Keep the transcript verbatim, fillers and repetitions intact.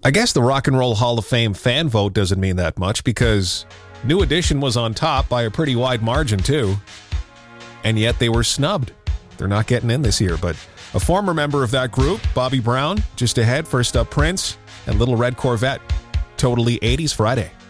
I guess the Rock and Roll Hall of Fame fan vote doesn't mean that much because New Edition was on top by a pretty wide margin too. And yet they were snubbed. They're not getting in this year, but a former member of that group, Bobby Brown, just ahead. First up, Prince and Little Red Corvette. Totally eighties Friday.